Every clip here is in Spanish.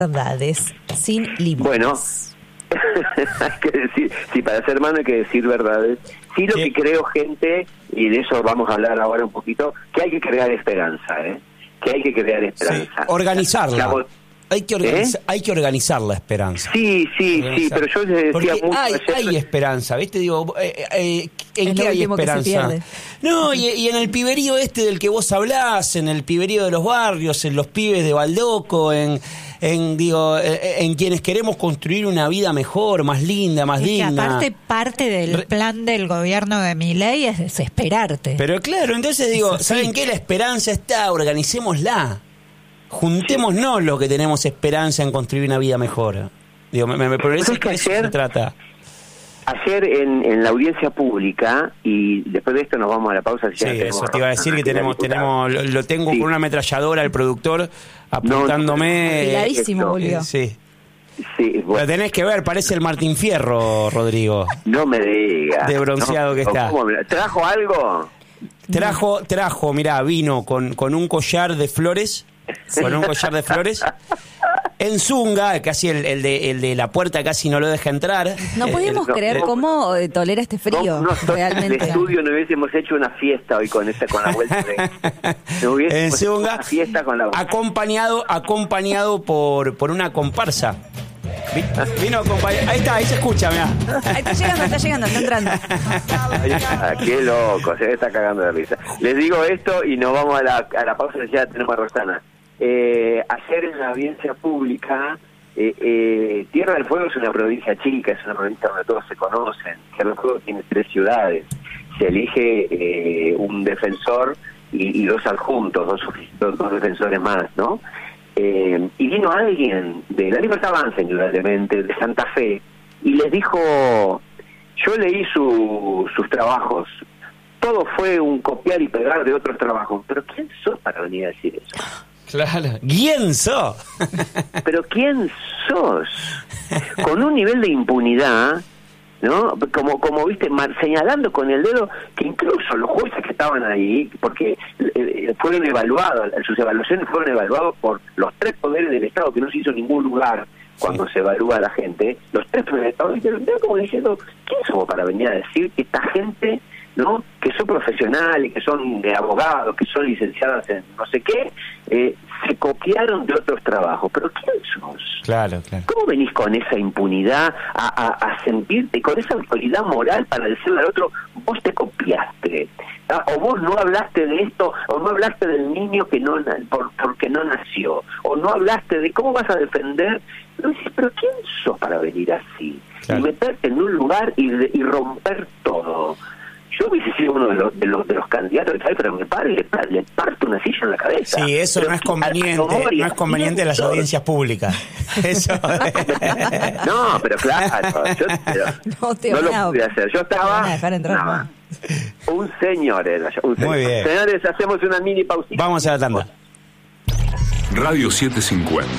Verdades sin límites. Bueno, hay que decir, sí, para ser humano hay que decir verdades. Sí, lo que creo, gente, y de eso vamos a hablar ahora un poquito, que hay que crear esperanza, que hay que crear esperanza. Sí, organizarla. Hay que organizar la esperanza. Sí, pero yo les decía porque mucho hay esperanza, ¿viste? Digo, ¿en qué hay esperanza? No, y en el piberío del que vos hablás, en el piberío de los barrios, en los pibes de Baldoco, en quienes queremos construir una vida mejor, más linda, más digna. Que aparte parte del plan del gobierno de Milei es desesperarte. Pero claro, entonces digo, ¿saben qué? La esperanza está, organicémosla. Juntémonos los que tenemos esperanza en construir una vida mejor. Digo, me parece que eso se trata. Ayer en la audiencia pública, y después de esto nos vamos a la pausa. Sí, eso te iba a decir, que lo tengo con una ametralladora el productor apuntándome. Afiladísimo, volvió. Sí, bueno. Lo tenés que ver, parece el Martín Fierro, Rodrigo. No me digas. De bronceado que está. ¿Trajo algo? Trajo, mirá, vino con un collar de flores. Con un collar de flores en zunga, casi el de la puerta casi no lo deja entrar. No podíamos creer cómo tolera este frío. Realmente. En el estudio no hubiésemos hecho una fiesta hoy con la vuelta no en zunga, una fiesta con la vuelta. acompañado por una comparsa. Vino acompañado. Ahí se escucha, mirá. Ahí está llegando, está entrando. Qué loco, se está cagando de risa. Les digo esto y nos vamos a la pausa, ya tenemos a Rosana. Ayer en la audiencia pública, Tierra del Fuego es una provincia chica, es una provincia donde todos se conocen. Tierra del Fuego tiene 3 ciudades. Se elige un defensor y 2 adjuntos, dos defensores más, ¿no? Y vino alguien de la Libertad Avanza, indudablemente, de Santa Fe, y les dijo: yo leí sus trabajos, todo fue un copiar y pegar de otros trabajos, pero ¿quién sos para venir a decir eso? Claro, ¿quién sos? Pero ¿quién sos? Con un nivel de impunidad, ¿no? Como viste, señalando con el dedo, que incluso los jueces que estaban ahí, porque fueron evaluados, sus evaluaciones fueron evaluadas por los 3 poderes del Estado, que no se hizo en ningún lugar cuando se evalúa a la gente. Los 3 poderes del Estado dijeron, como diciendo, ¿quién somos para venir a decir que esta gente, ¿no?, que son profesionales, que son abogados, que son licenciadas en no sé qué, se copiaron de otros trabajos? ¿Pero quién sos? Claro. ¿Cómo venís con esa impunidad a sentirte, con esa autoridad moral para decirle al otro, vos te copiaste, o vos no hablaste de esto, o no hablaste del niño que no porque no nació, o no hablaste de cómo vas a defender? Pero ¿quién sos para venir así? Claro. Y meterte en un lugar y romper todo. Yo hubiese sido uno de los candidatos, pero me le parto una silla en la cabeza. Sí, eso no es conveniente en las audiencias públicas. Eso. No, pero claro, no lo pude hacer. Yo estaba... Un señor era yo. Muy bien. Señores, hacemos una mini pausita. Vamos a la tanda. Radio 750.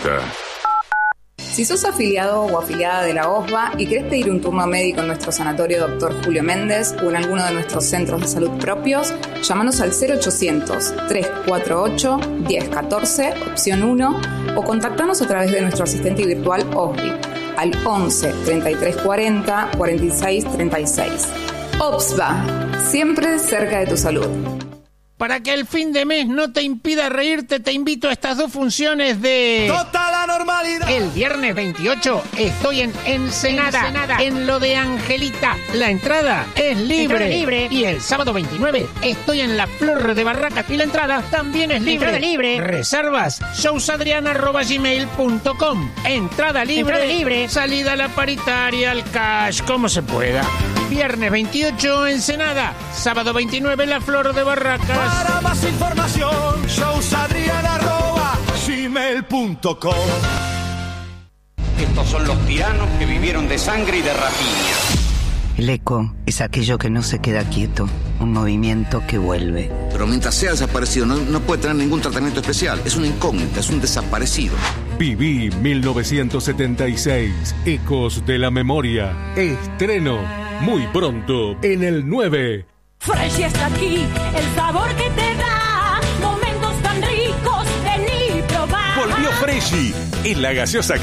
Si sos afiliado o afiliada de la OSBA y querés pedir un turno médico en nuestro sanatorio Dr. Julio Méndez o en alguno de nuestros centros de salud propios, llámanos al 0800-348-1014, opción 1, o contactanos a través de nuestro asistente virtual OSBI al 11 33 40 46 36. OSBA, siempre cerca de tu salud. Para que el fin de mes no te impida reírte, te invito a estas 2 funciones de... ¡Total la normalidad! El viernes 28 estoy en Ensenada, en lo de Angelita. La entrada es libre. Y el sábado 29 estoy en la Flor de Barracas y la entrada también es libre. Reservas showsadriana@gmail.com. Entrada libre. Salida a la paritaria, al cash, como se pueda. Viernes 28 Ensenada, sábado 29 la Flor de Barracas. Para más información, showsadriana@gmail.com. Estos son los tiranos que vivieron de sangre y de rapiña. El eco es aquello que no se queda quieto, un movimiento que vuelve. Pero mientras sea desaparecido no puede tener ningún tratamiento especial. Es una incógnita, es un desaparecido. Viví 1976, Ecos de la Memoria. Estreno muy pronto en el 9. Fresh está aquí, el sabor que te da momentos tan ricos, vení y probar. Volvió Freshy, en la gaseosa